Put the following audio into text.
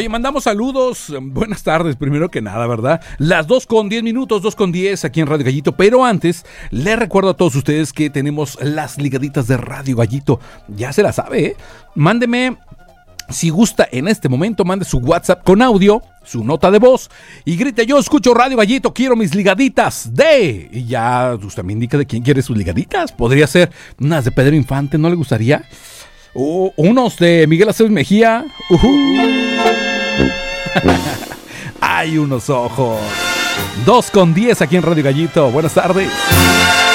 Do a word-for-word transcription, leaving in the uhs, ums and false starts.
Oye, mandamos saludos. Buenas tardes, primero que nada, ¿verdad? Las dos con diez minutos, dos con diez aquí en Radio Gallito. Pero antes, les recuerdo a todos ustedes que tenemos las ligaditas de Radio Gallito. Ya se la sabe, ¿eh? Mándeme, si gusta en este momento, mande su WhatsApp con audio, su nota de voz y grite: yo escucho Radio Gallito, quiero mis ligaditas de... Y ya usted me indica de quién quiere sus ligaditas. Podría ser unas de Pedro Infante, ¿no le gustaría? O unos de Miguel Aceves Mejía. Uh-huh. Hay unos ojos. dos con diez aquí en Radio Gallito. Buenas tardes.